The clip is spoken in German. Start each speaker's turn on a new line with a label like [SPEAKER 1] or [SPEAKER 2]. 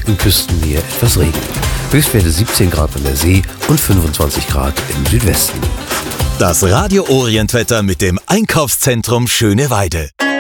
[SPEAKER 1] in Küstennähe etwas Regen. Höchstwerte 17 Grad an der See und 25 Grad im Südwesten.
[SPEAKER 2] Das Radio Orient Wetter mit dem Einkaufszentrum Schöneweide.